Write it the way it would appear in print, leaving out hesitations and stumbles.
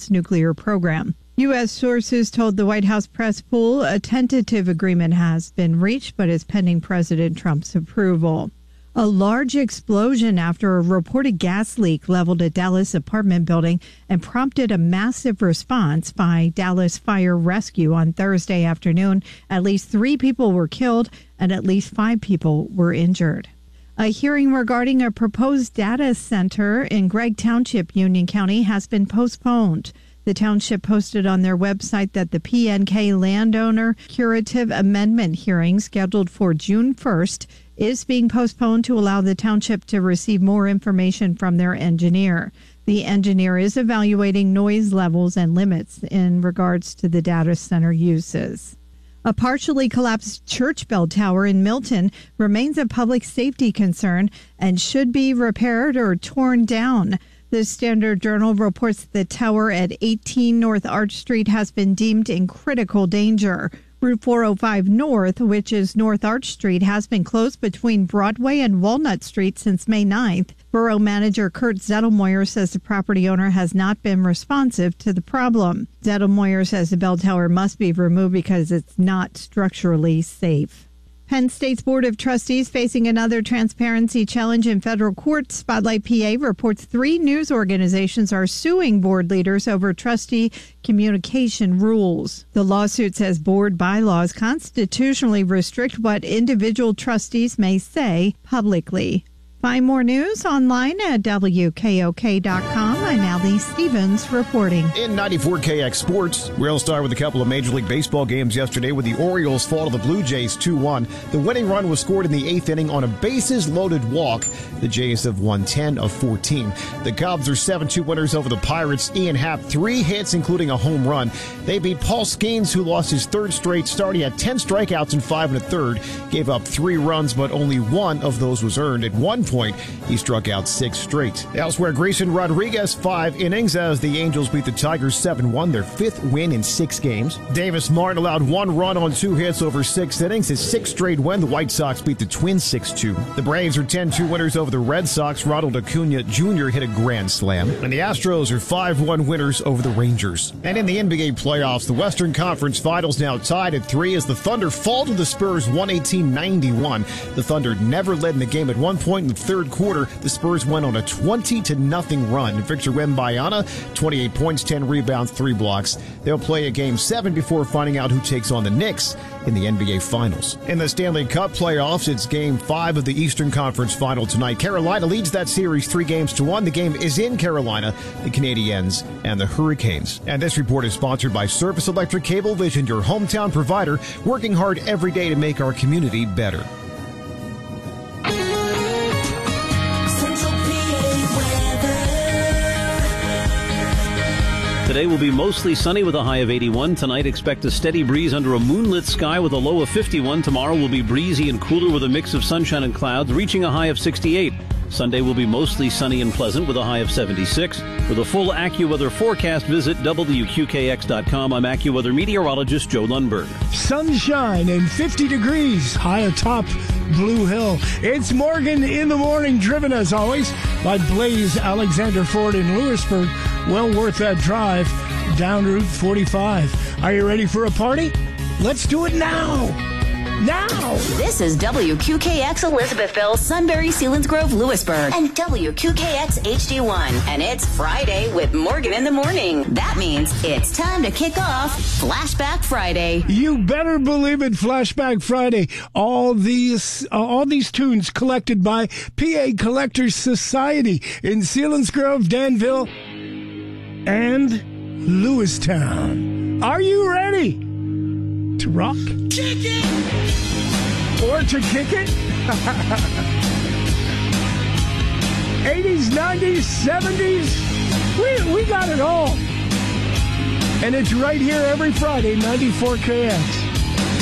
U.S. nuclear program. U.S. sources told the White House press pool a tentative agreement has been reached, but is pending President Trump's approval. A large explosion after a reported gas leak leveled a Dallas apartment building and prompted a massive response by Dallas Fire Rescue on Thursday afternoon. At least 3 people were killed and at least 5 people were injured. A hearing regarding a proposed data center in Gregg Township, Union County, has been postponed. The township posted on their website that the PNK landowner curative amendment hearing scheduled for June 1st is being postponed to allow the township to receive more information from their engineer. The engineer is evaluating noise levels and limits in regards to the data center uses. A partially collapsed church bell tower in Milton remains a public safety concern and should be repaired or torn down. The Standard Journal reports the tower at 18 North Arch Street has been deemed in critical danger. Route 405 North, which is North Arch Street, has been closed between Broadway and Walnut Street since May 9th. Borough manager Kurt Zettelmoyer says the property owner has not been responsive to the problem. Zettelmoyer says the bell tower must be removed because it's not structurally safe. Penn State's Board of Trustees facing another transparency challenge in federal court. Spotlight PA reports 3 news organizations are suing board leaders over trustee communication rules. The lawsuit says board bylaws constitutionally restrict what individual trustees may say publicly. Find more news online at WKOK.com. I'm Allie Stevens reporting. In 94KX Sports, we'll start with a couple of Major League Baseball games yesterday with the Orioles fall to the Blue Jays 2-1. The winning run was scored in the 8th inning on a bases-loaded walk. The Jays have won 10 of 14. The Cubs are 7-2 winners over the Pirates. Ian Happ, 3 hits, including a home run. They beat Paul Skeens, who lost his 3rd straight start. He had 10 strikeouts in 5 1/3, gave up 3 runs, but only 1 of those was earned. At one point, he struck out 6 straight. Elsewhere, Grayson Rodriguez, 5 innings as the Angels beat the Tigers 7-1, their 5th win in 6 games. Davis Martin allowed 1 run on 2 hits over 6 innings, his 6th straight win. The White Sox beat the Twins 6-2. The Braves are 10-2 winners over the Red Sox. Ronald Acuna Jr. hit a grand slam. And the Astros are 5-1 winners over the Rangers. And in the NBA playoffs, the Western Conference Finals now tied at 3 as the Thunder fall to the Spurs 118-91. The Thunder never led in the game at one point in the 3rd quarter. The Spurs went on a 20-0 run. Victor Wembanyama, 28 points, 10 rebounds, 3 blocks. They'll play a Game 7 before finding out who takes on the Knicks in the NBA Finals. In the Stanley Cup playoffs, it's Game 5 of the Eastern Conference Final tonight. Carolina leads that series 3-1. The game is in Carolina, the Canadiens and the Hurricanes. And this report is sponsored by Service Electric Cablevision, your hometown provider, working hard every day to make our community better. Today will be mostly sunny with a high of 81. Tonight, expect a steady breeze under a moonlit sky with a low of 51. Tomorrow will be breezy and cooler with a mix of sunshine and clouds, reaching a high of 68. Sunday will be mostly sunny and pleasant with a high of 76. For the full AccuWeather forecast, visit WQKX.com. I'm AccuWeather meteorologist Joe Lundberg. Sunshine and 50 degrees high atop Blue Hill. It's Morgan in the Morning, driven as always by Blaze Alexander Ford in Lewisburg. Well worth that drive down Route 45. Are you ready for a party? Let's do it now. Now! This is WQKX Elizabethville, Sunbury, Selinsgrove, Lewisburg, and WQKX HD1. And it's Friday with Morgan in the Morning. That means it's time to kick off Flashback Friday. You better believe it, Flashback Friday. All these tunes collected by PA Collectors Society in Selinsgrove, Danville, and Lewistown. Are you ready to rock? Kick it! Or to kick it? 80s, 90s, 70s, we got it all. And it's right here every Friday, 94KX.